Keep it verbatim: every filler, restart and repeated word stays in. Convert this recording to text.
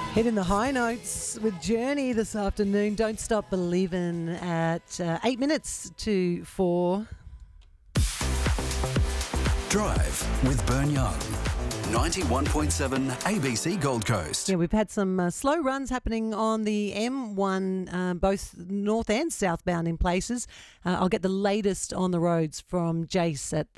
Hitting the high notes with Journey this afternoon. Don't Stop Believin' at uh, eight minutes to four. Drive with Burn Young. ninety-one point seven A B C Gold Coast. Yeah, we've had some uh, slow runs happening on the M one, uh, both north and southbound in places. Uh, I'll get the latest on the roads from Jace at